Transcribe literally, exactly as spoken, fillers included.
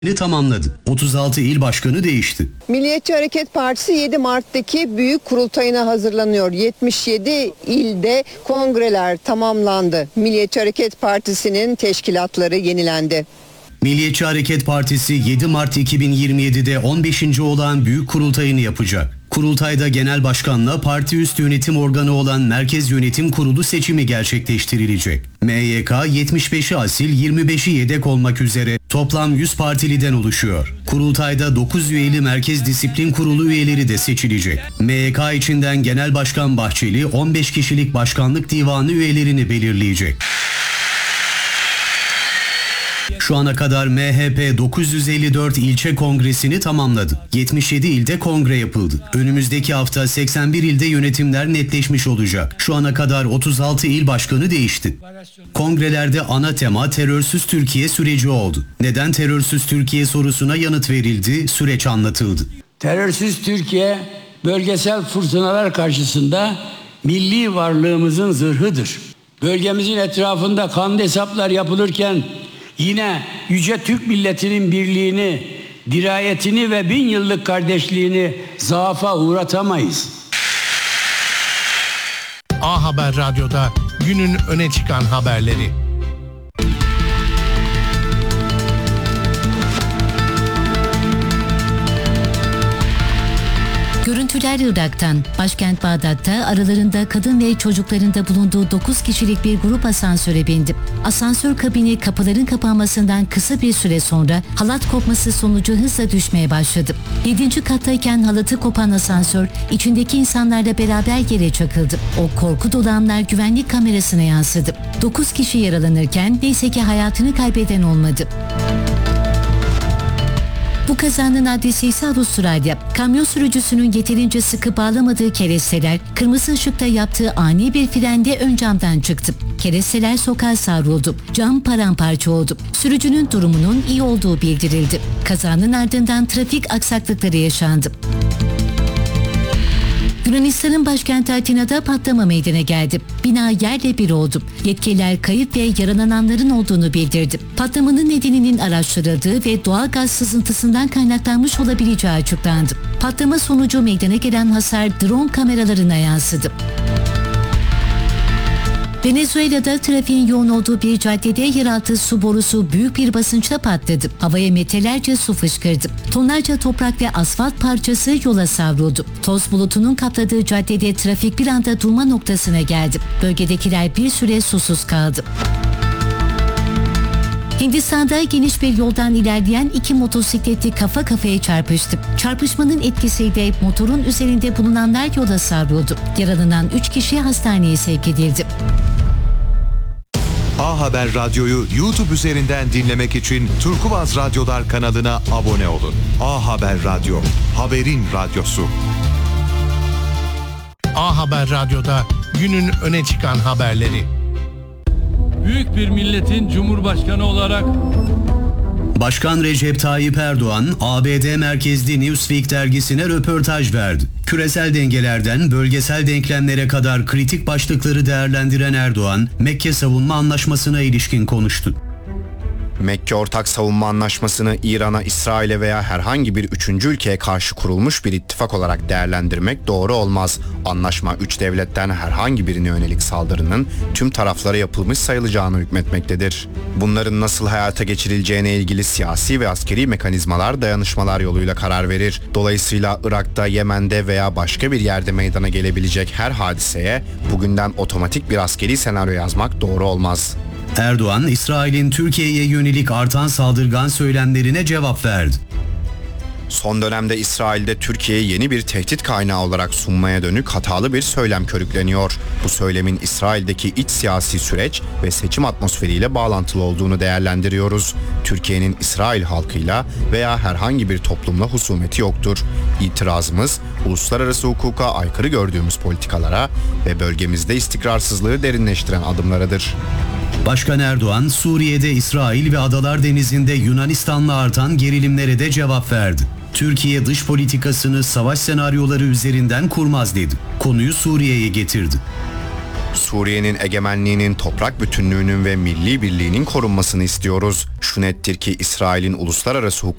tamamladı. otuz altı il başkanı değişti. Milliyetçi Hareket Partisi yedi Mart'taki büyük kurultayına hazırlanıyor. yetmiş yedi ilde kongreler tamamlandı. Milliyetçi Hareket Partisi'nin teşkilatları yenilendi. Milliyetçi Hareket Partisi yedi Mart iki bin yirmi yedi'de on beşinci olağan büyük kurultayını yapacak. Kurultayda genel başkanla parti üst yönetim organı olan Merkez Yönetim Kurulu seçimi gerçekleştirilecek. M Y K yetmiş beşi asil, yirmi beşi yedek olmak üzere toplam yüz partiliden oluşuyor. Kurultayda dokuz üyeli Merkez Disiplin Kurulu üyeleri de seçilecek. M Y K içinden Genel Başkan Bahçeli on beş kişilik başkanlık divanı üyelerini belirleyecek. Şu ana kadar M H P dokuz yüz elli dört ilçe kongresini tamamladı. yetmiş yedi ilde kongre yapıldı. Önümüzdeki hafta seksen bir ilde yönetimler netleşmiş olacak. Şu ana kadar otuz altı il başkanı değişti. Kongrelerde ana tema terörsüz Türkiye süreci oldu. Neden terörsüz Türkiye sorusuna yanıt verildi, süreç anlatıldı. Terörsüz Türkiye, bölgesel fırtınalar karşısında milli varlığımızın zırhıdır. Bölgemizin etrafında kanlı hesaplar yapılırken yine yüce Türk milletinin birliğini, dirayetini ve bin yıllık kardeşliğini zaafa uğratamayız. A Haber Radyo'da günün öne çıkan haberleri. Görüntüler Irak'tan. Başkent Bağdat'ta aralarında kadın ve çocuklarında bulunduğu dokuz kişilik bir grup asansöre bindi. Asansör kabini kapıların kapanmasından kısa bir süre sonra halat kopması sonucu hızla düşmeye başladı. yedinci kattayken halatı kopan asansör içindeki insanlarla beraber yere çakıldı. O korku dolu anlar güvenlik kamerasına yansıdı. dokuz kişi yaralanırken neyse ki hayatını kaybeden olmadı. Bu kazanın adresi ise Avustralya. Kamyon sürücüsünün yeterince sıkı bağlamadığı keresteler kırmızı ışıkta yaptığı ani bir frende ön camdan çıktı. Keresteler sokağa savruldu. Cam paramparça oldu. Sürücünün durumunun iyi olduğu bildirildi. Kazanın ardından trafik aksaklıkları yaşandı. Yunanistan'ın başkenti Atina'da patlama meydana geldi. Bina yerle bir oldu. Yetkililer kayıp ve yaralananların olduğunu bildirdi. Patlamanın nedeninin araştırıldığı ve doğal gaz sızıntısından kaynaklanmış olabileceği açıklandı. Patlama sonucu meydana gelen hasar drone kameralarına yansıdı. Venezuela'da trafiğin yoğun olduğu bir caddede yeraltı su borusu büyük bir basınçla patladı. Havaya metrelerce su fışkırdı. Tonlarca toprak ve asfalt parçası yola savruldu. Toz bulutunun kapladığı caddede trafik bir anda durma noktasına geldi. Bölgedekiler bir süre susuz kaldı. Hindistan'da geniş bir yoldan ilerleyen iki motosikletli kafa kafaya çarpıştı. Çarpışmanın etkisiyle motorun üzerinde bulunanlar yola savruldu. Yaralanan üç kişi hastaneye sevk edildi. A Haber Radyo'yu YouTube üzerinden dinlemek için Turkuaz Radyolar kanalına abone olun. A Haber Radyo, haberin radyosu. A Haber Radyo'da günün öne çıkan haberleri. Büyük bir milletin cumhurbaşkanı olarak Başkan Recep Tayyip Erdoğan, A B D merkezli Newsweek dergisine röportaj verdi. Küresel dengelerden bölgesel denklemlere kadar kritik başlıkları değerlendiren Erdoğan, Mekke Savunma Anlaşması'na ilişkin konuştu. Mekke Ortak Savunma Anlaşması'nı İran'a, İsrail'e veya herhangi bir üçüncü ülkeye karşı kurulmuş bir ittifak olarak değerlendirmek doğru olmaz. Anlaşma üç devletten herhangi birine yönelik saldırının tüm taraflara yapılmış sayılacağını hükmetmektedir. Bunların nasıl hayata geçirileceğine ilgili siyasi ve askeri mekanizmalar dayanışmalar yoluyla karar verir. Dolayısıyla Irak'ta, Yemen'de veya başka bir yerde meydana gelebilecek her hadiseye bugünden otomatik bir askeri senaryo yazmak doğru olmaz. Erdoğan, İsrail'in Türkiye'ye yönelik artan saldırgan söylemlerine cevap verdi. Son dönemde İsrail'de Türkiye'yi yeni bir tehdit kaynağı olarak sunmaya dönük hatalı bir söylem körükleniyor. Bu söylemin İsrail'deki iç siyasi süreç ve seçim atmosferiyle bağlantılı olduğunu değerlendiriyoruz. Türkiye'nin İsrail halkıyla veya herhangi bir toplumla husumeti yoktur. İtirazımız, uluslararası hukuka aykırı gördüğümüz politikalara ve bölgemizde istikrarsızlığı derinleştiren adımlarıdır. Başkan Erdoğan, Suriye'de İsrail ve Adalar Denizi'nde Yunanistan'la artan gerilimlere de cevap verdi. Türkiye dış politikasını savaş senaryoları üzerinden kurmaz dedi. Konuyu Suriye'ye getirdi. Suriye'nin egemenliğinin, toprak bütünlüğünün ve milli birliğinin korunmasını istiyoruz. Şu nettir ki İsrail'in uluslararası hukuk